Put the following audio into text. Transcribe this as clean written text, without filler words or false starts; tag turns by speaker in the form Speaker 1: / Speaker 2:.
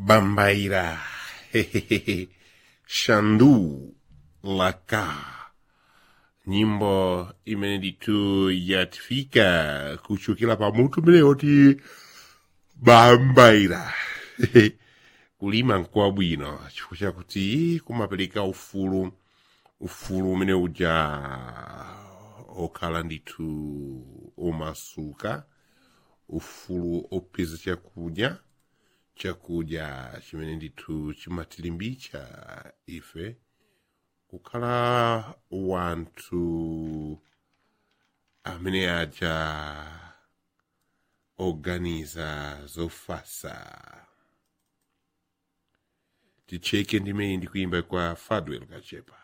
Speaker 1: Bambaira. Shandu Laka. Nyimbo imene ditu yatifika kuchokera pamutu mene oti Bambaira. Kulima nkwabwino chifukwa chakuti kumapereka ufulu umene uja okhala ndithu omasuka, ufulu opeza chakudya chimene ndithu chimatilimbitsa ife kukhala wanthu amene aja oganiza zofasa. Ticheke ndimene ndikuimba kwa Fadwell Kachepa.